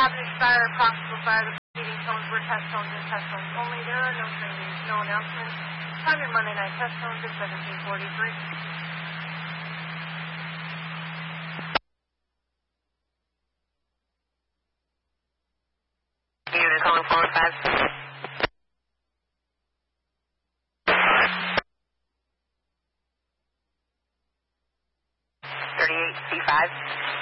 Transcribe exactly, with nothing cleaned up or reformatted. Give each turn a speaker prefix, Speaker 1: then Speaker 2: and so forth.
Speaker 1: have an expired proximal fire. The preceding tones were test tones and test tones only. There are no trainings, no announcements. Time your Monday night test tones is seventeen forty-three.
Speaker 2: Unit calling forward five. thirty-eight C five.